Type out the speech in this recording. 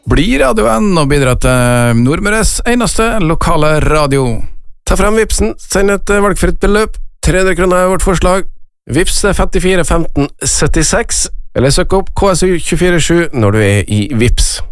Bli radioen og bidra til Nordmøres eneste lokale radio. Ta frem Vipsen, send et valgfritt beløp. 300 kroner er vårt forslag. Vips til 54 15 76, eller søk opp KSU 247 når du er i Vips.